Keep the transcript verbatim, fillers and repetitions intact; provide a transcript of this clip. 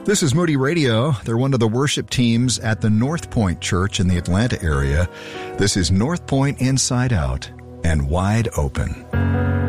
This is Moody Radio. They're one of the worship teams at the North Point Church in the Atlanta area. This is North Point Inside Out and Wide Open.